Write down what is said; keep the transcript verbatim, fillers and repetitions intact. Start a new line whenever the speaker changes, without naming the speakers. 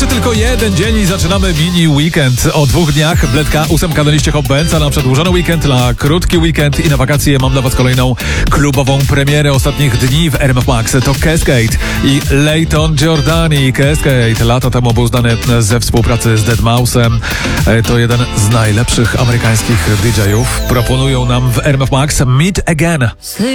Jeszcze tylko jeden dzień i zaczynamy mini weekend. O dwóch dniach Bledka, ósemka na liście Hot Benza na przedłużony weekend, na krótki weekend i na wakacje mam dla was kolejną klubową premierę ostatnich dni w R M F Max. To Cascade i Layton Giordani. Cascade lata temu był znany ze współpracy z deadmau five. To jeden z najlepszych amerykańskich D J ów. Proponują nam w R M F Max Meet Again.